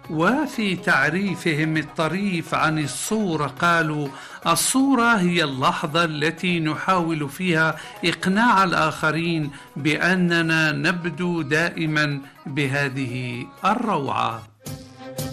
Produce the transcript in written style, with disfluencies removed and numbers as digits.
وفي تعريفهم الطريف عن الصورة قالوا: الصورة هي اللحظة التي نحاول فيها إقناع الآخرين بأننا نبدو دائما بهذه الروعة.